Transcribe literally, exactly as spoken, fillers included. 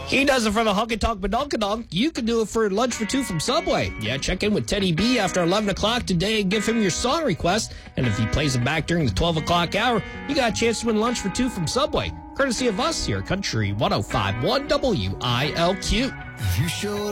He does it for the Hunk and Tonk Badunkadunk. You can do it for Lunch for Two from Subway. Yeah, check in with Teddy B after eleven o'clock today and give him your song request. And if he plays it back during the twelve o'clock hour, you got a chance to win Lunch for Two from Subway. Courtesy of us here at Country one oh five point one W I L Q. You sure